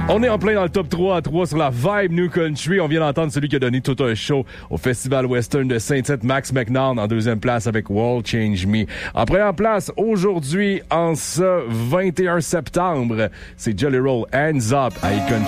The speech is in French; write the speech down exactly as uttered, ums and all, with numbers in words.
On est en plein dans le top trois à trois sur la Vibe New Country. On vient d'entendre celui qui a donné tout un show au Festival Western de Saint-Tite, Max McNaughton, en deuxième place avec World Change Me. En première place, aujourd'hui, en ce vingt et un septembre, c'est Jelly Roll, Hands Up à Icon